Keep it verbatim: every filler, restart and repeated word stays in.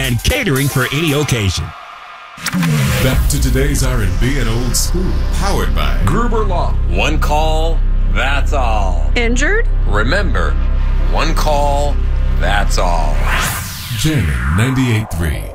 and catering for any occasion. Back to today's R and B and old school, powered by Gruber Law. One call, that's all. Injured? Remember, one call, that's all. Jamming ninety-eight point three.